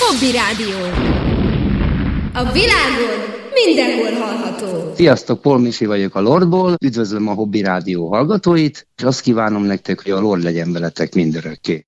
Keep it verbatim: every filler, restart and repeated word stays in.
Hobby Rádió. A világon mindenhol hallható. Sziasztok, Paul Misi vagyok a Lordból, üdvözlöm a Hobby Rádió hallgatóit, és azt kívánom nektek, hogy a Lord legyen veletek mindörökké.